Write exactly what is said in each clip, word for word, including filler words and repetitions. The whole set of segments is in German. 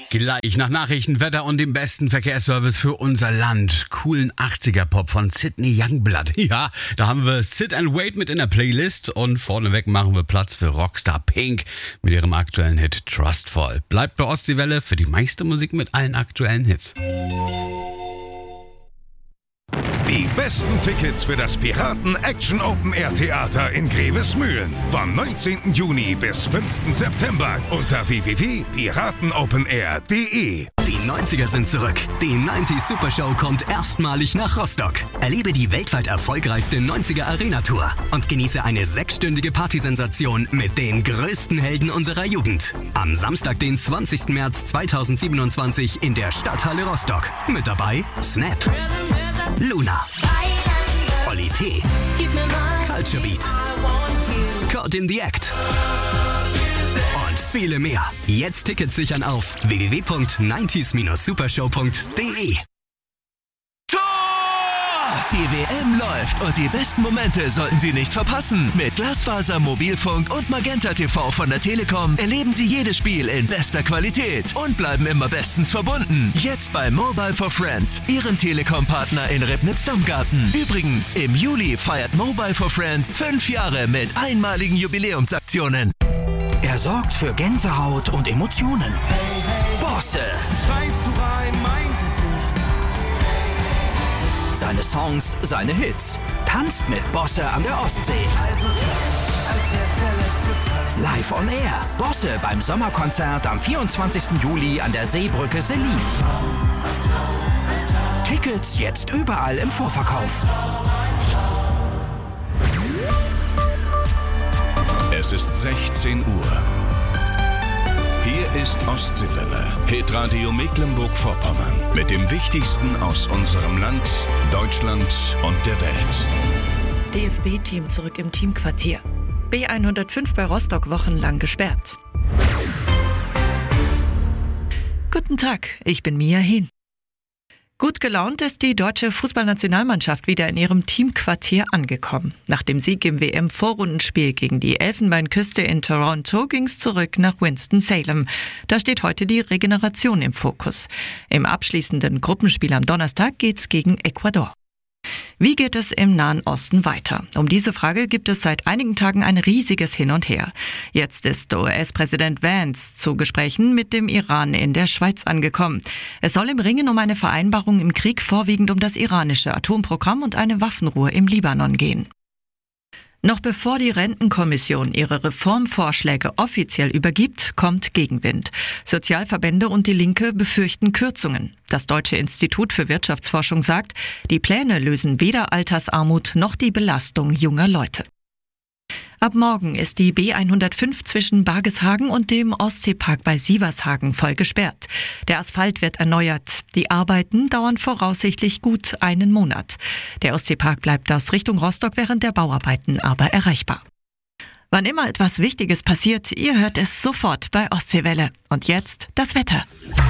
Gleich nach Nachrichten, Wetter und dem besten Verkehrsservice für unser Land. Coolen achtziger-Pop von Sidney Youngblood. Ja, da haben wir Sit and Wait mit in der Playlist und vorneweg machen wir Platz für Rockstar Pink mit ihrem aktuellen Hit Trustful. Bleibt bei Ostseewelle für die meiste Musik mit allen aktuellen Hits. Die besten Tickets für das Piraten Action Open Air Theater in Grevesmühlen vom neunzehnten Juni bis fünften September unter w w w punkt piratenopenair punkt de. Die neunziger sind zurück. Die neunzig Super Show kommt erstmalig nach Rostock. Erlebe die weltweit erfolgreichste neunziger Arena Tour und genieße eine sechsstündige Partysensation mit den größten Helden unserer Jugend. Am Samstag, den zwanzigsten März zweitausendsiebenundzwanzig in der Stadthalle Rostock. Mit dabei Snap, Luna, Oli P, Culture Beat, Caught in the Act und viele mehr. Jetzt Tickets sichern auf w w w punkt neunzig supershow punkt de. Die W M läuft und die besten Momente sollten Sie nicht verpassen. Mit Glasfaser, Mobilfunk und Magenta T V von der Telekom erleben Sie jedes Spiel in bester Qualität und bleiben immer bestens verbunden. Jetzt bei Mobile for Friends, Ihrem Telekom-Partner in Ribnitz-Damgarten. Übrigens, im Juli feiert Mobile for Friends fünf Jahre mit einmaligen Jubiläumsaktionen. Er sorgt für Gänsehaut und Emotionen. Bosse. Schreist du rein, mein Gesicht. Seine Songs, seine Hits. Tanzt mit Bosse an der Ostsee. Also tanz, als wär's der letzte Tag. Live on Air. Bosse beim Sommerkonzert am vierundzwanzigsten Juli an der Seebrücke Selin. Tickets jetzt überall im Vorverkauf. Es ist sechzehn Uhr. Hier ist Ostseewelle, Hitradio Mecklenburg-Vorpommern mit dem Wichtigsten aus unserem Land, Deutschland und der Welt. D F B-Team zurück im Teamquartier. B hundertfünf bei Rostock wochenlang gesperrt. Guten Tag, ich bin Mia Hehn. Gut gelaunt ist die deutsche Fußballnationalmannschaft wieder in ihrem Teamquartier angekommen. Nach dem Sieg im W M-Vorrundenspiel gegen die Elfenbeinküste in Toronto ging's zurück nach Winston-Salem. Da steht heute die Regeneration im Fokus. Im abschließenden Gruppenspiel am Donnerstag geht's gegen Ecuador. Wie geht es im Nahen Osten weiter? Um diese Frage gibt es seit einigen Tagen ein riesiges Hin und Her. Jetzt ist U S-Präsident Vance zu Gesprächen mit dem Iran in der Schweiz angekommen. Es soll im Ringen um eine Vereinbarung im Krieg vorwiegend um das iranische Atomprogramm und eine Waffenruhe im Libanon gehen. Noch bevor die Rentenkommission ihre Reformvorschläge offiziell übergibt, kommt Gegenwind. Sozialverbände und die Linke befürchten Kürzungen. Das Deutsche Institut für Wirtschaftsforschung sagt, die Pläne lösen weder Altersarmut noch die Belastung junger Leute. Ab morgen ist die B hundertfünf zwischen Bargeshagen und dem Ostseepark bei Sievershagen voll gesperrt. Der Asphalt wird erneuert. Die Arbeiten dauern voraussichtlich gut einen Monat. Der Ostseepark bleibt aus Richtung Rostock während der Bauarbeiten aber erreichbar. Wann immer etwas Wichtiges passiert, ihr hört es sofort bei Ostseewelle. Und jetzt das Wetter.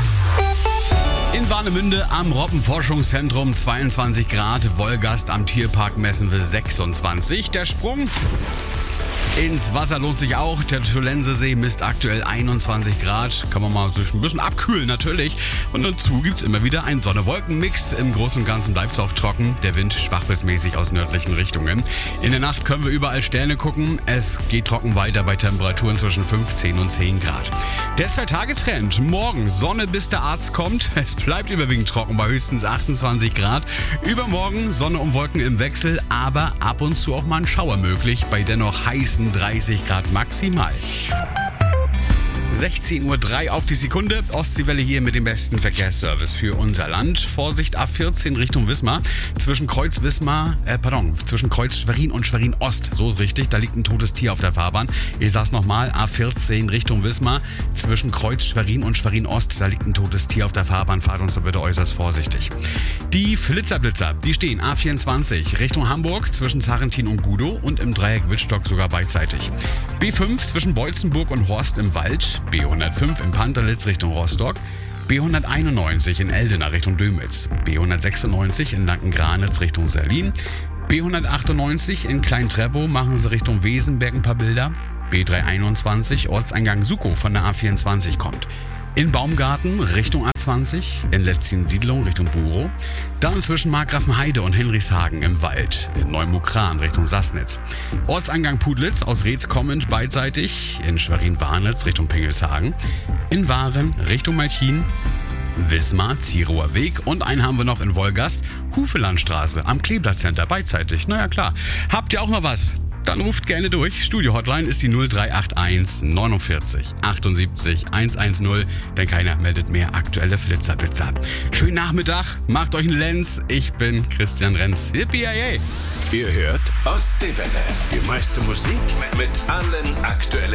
In Warnemünde am Robbenforschungszentrum zweiundzwanzig Grad, Wolgast am Tierpark messen wir sechsundzwanzig. Der Sprung ins Wasser lohnt sich auch. Der Tolensesee misst aktuell einundzwanzig Grad. Kann man mal ein bisschen abkühlen natürlich. Und dazu gibt es immer wieder einen Sonne-Wolken-Mix. Im Großen und Ganzen bleibt es auch trocken. Der Wind schwach bis mäßig aus nördlichen Richtungen. In der Nacht können wir überall Sterne gucken. Es geht trocken weiter bei Temperaturen zwischen fünfzehn und zehn Grad. Der Zwei-Tage-Trend. Morgen Sonne, bis der Arzt kommt. Es bleibt überwiegend trocken bei höchstens achtundzwanzig Grad. Übermorgen Sonne und Wolken im Wechsel, aber ab und zu auch mal ein Schauer möglich bei dennoch heißen dreißig Grad maximal. sechzehn Uhr drei auf die Sekunde. Ostseewelle hier mit dem besten Verkehrsservice für unser Land. Vorsicht A vierzehn Richtung Wismar. Zwischen Kreuz Wismar, äh, pardon, zwischen Kreuz Schwerin und Schwerin Ost. So ist richtig, da liegt ein totes Tier auf der Fahrbahn. Ich sag's nochmal, A vierzehn Richtung Wismar. Zwischen Kreuz Schwerin und Schwerin Ost, da liegt ein totes Tier auf der Fahrbahn. Fahrt uns da bitte äußerst vorsichtig. Die Flitzerblitzer, die stehen A vierundzwanzig Richtung Hamburg zwischen Sarrentin und Gudow und im Dreieck Wittstock sogar beidseitig. B fünf zwischen Beutzenburg und Horst im Wald. B hundertfünf in Panterlitz Richtung Rostock, B hunderteinundneunzig in Eldena Richtung Dömitz, B hundertsechsundneunzig in Lanken-Granitz Richtung Serlin, B hundertachtundneunzig in Klein-Treppow machen sie Richtung Wesenberg ein paar Bilder, B dreihunderteinundzwanzig Ortseingang Sukow von der A vierundzwanzig kommt. In Baumgarten Richtung A zwanzig, in Letzin-Siedlung Richtung Buro. Dann zwischen Markgrafenheide und Henrichshagen im Wald, in Neumukran Richtung Sassnitz. Ortseingang Pudlitz aus Reetz kommend beidseitig, in Schwerin-Warnitz Richtung Pingelshagen. In Waren Richtung Malchin, Wismar, Zierower Weg und einen haben wir noch in Wolgast, Hufelandstraße am Kleeblatt-Center beidseitig. Naja klar, habt ihr auch noch was? Dann ruft gerne durch. Studio-Hotline ist die null drei acht eins neunundvierzig achtundsiebzig hundertzehn, denn keiner meldet mehr aktuelle Flitzerblitzer. Schönen Nachmittag, macht euch einen Lenz. Ich bin Christian Renz. Yippie-yay! Ihr hört Ostseewelle. Die meiste Musik mit allen aktuellen